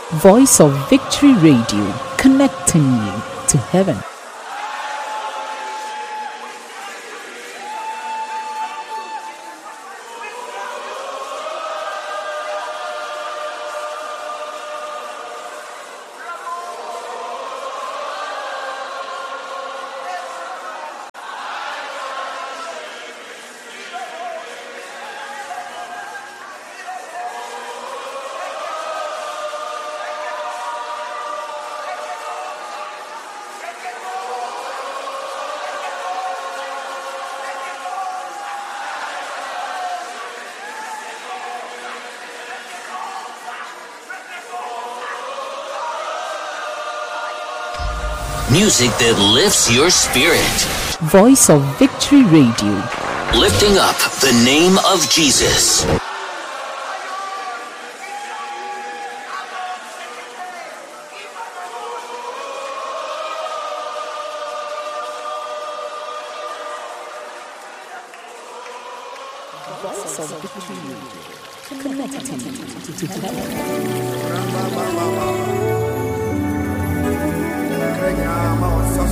Voice of Victory Radio, connecting you to heaven. Music that lifts your spirit. Voice of Victory Radio. Lifting up the name of Jesus. Voice of Victory Radio, connecting you to heaven.